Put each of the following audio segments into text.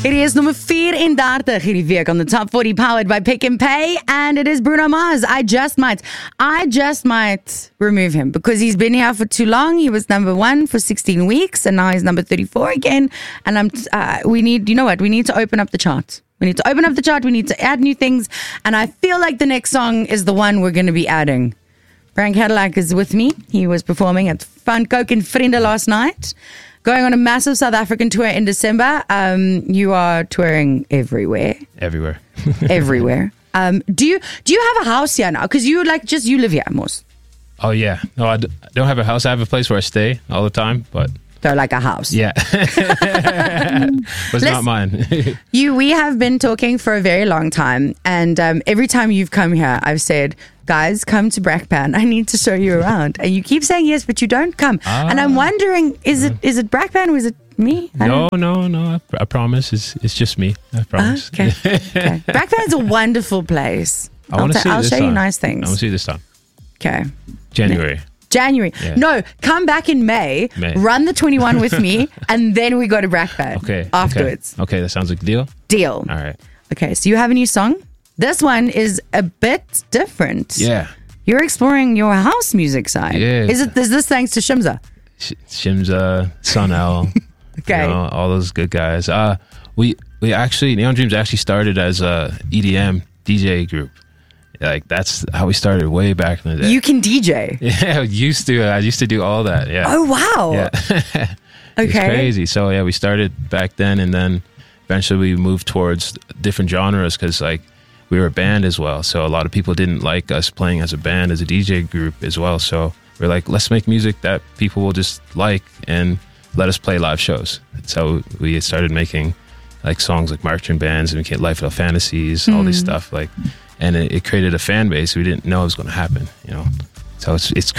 Hierdie is nummer 34 hierdie week on the Top 40 powered by Pick and Pay, and it is Bruno Mars. I just might remove him because he's been here for too long. He was number 1 for 16 weeks and now he's number 34 again. And we need to open up the chart. We need to open up the chart. We need to add new things. And I feel like the next song is the one we're going to be adding. Frank Cadillac is with me. He was performing at Van Coke in Vriende last night. Going on a massive South African tour in December. You are touring everywhere. Everywhere. Everywhere. Do you have a house here now? Because you live here, most. Oh, yeah. No, I don't have a house. I have a place where I stay all the time, but... So like a house. Yeah. But it's not mine. We have been talking for a very long time. And every time you've come here, I've said, guys, come to Brakpan. I need to show you around. And you keep saying yes, but you don't come. And I'm wondering, is it Brakpan or is it me? No. I promise. It's just me. I promise. Okay. Brakpan is a wonderful place. I'll show you nice things. I want to see you this time. Okay. January. Yeah. No, come back in May, run the 21 with me, and then we go to Brakpan afterwards. Okay, that sounds like a deal. Deal. All right. Okay, so you have a new song. This one is a bit different. Yeah. You're exploring your house music side. Yeah. Is this thanks to Shimza? Shimza, Sunel, okay. All those good guys. We actually, Neon Dreams actually started as a EDM DJ group. Like, that's how we started way back in the day. You can DJ? Yeah, I used to do all that, yeah. Oh, wow. Yeah. Okay. It's crazy. So, yeah, we started back then, and then eventually we moved towards different genres because, like, we were a band as well. So a lot of people didn't like us playing as a band, as a DJ group as well. So we're like, let's make music that people will just like and let us play live shows. So we started making, like, songs like marching bands and we came Life Without Fantasies, all this stuff, like... And it created a fan base we didn't know it was going to happen, you know. So it's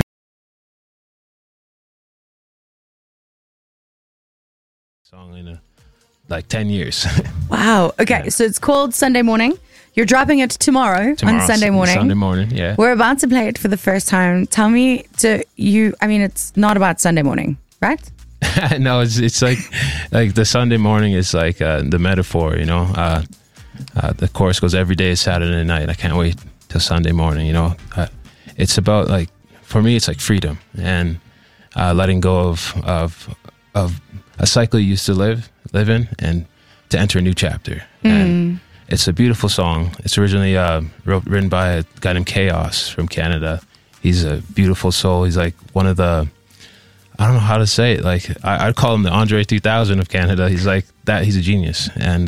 song in like 10 years. Wow. Okay, So it's called Sunday Morning. You're dropping it tomorrow on Sunday morning. Sunday morning, yeah. We're about to play it for the first time. Tell me, it's not about Sunday morning, right? No, it's like the Sunday morning is like the metaphor, you know. The chorus goes, every day is Saturday night. I can't wait till Sunday morning, you know. It's about, like, for me, it's like freedom and letting go of a cycle you used to live in and to enter a new chapter. And it's a beautiful song. It's originally written by a guy named Chaos from Canada. He's a beautiful soul. He's like one of the, I don't know how to say it. Like, I'd call him the Andre 3000 of Canada. He's like that. He's a genius. And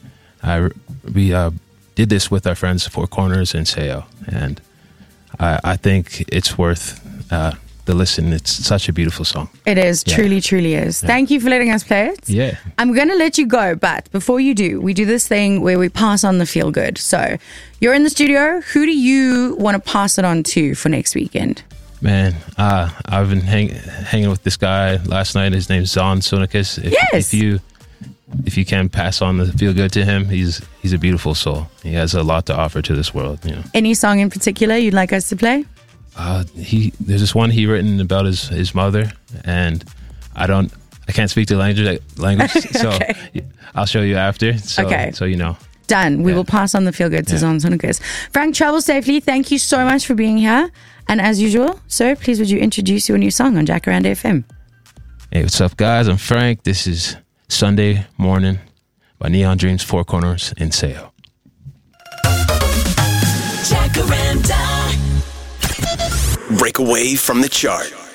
we did this with our friends Four Corners and Seo, and I think it's worth the listen. It's such a beautiful song. It is, truly is. Yeah. Thank you for letting us play it. Yeah. I'm going to let you go, but before you do, we do this thing where we pass on the feel good. So you're in the studio. Who do you want to pass it on to for next weekend? Man, I've been hanging with this guy last night. His name's Zon Sonicus. If you can pass on the feel good to him, he's a beautiful soul. He has a lot to offer to this world, you know. Any song in particular you'd like us to play? There's this one he written about his mother, and I can't speak the language, so okay. I'll show you after. So you know. Done. We will pass on the feel good to Zon Sonicus. Frank, travel safely. Thank you so much for being here. And as usual, sir, please would you introduce your new song on Jacaranda FM? Hey, what's up, guys? I'm Frank. This is Sunday Morning by Neon Dreams, Four Corners, and Seo. Jacaranda. Break away from the chart.